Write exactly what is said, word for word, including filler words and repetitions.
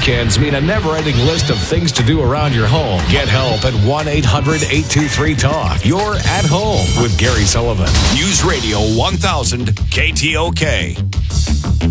weekends mean a never-ending list of things to do around your home. Get help at one eight hundred eight two three talk. You're at home with Gary Sullivan. News Radio one thousand K T O K.